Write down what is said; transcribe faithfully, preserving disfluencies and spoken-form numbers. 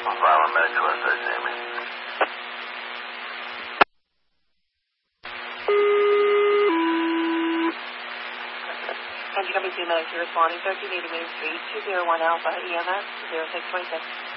Bravo Medical S A, Jamie. N G W two Medical responding, thirteen eighty Main Street, two zero one Alpha, E M S, zero six twenty-six.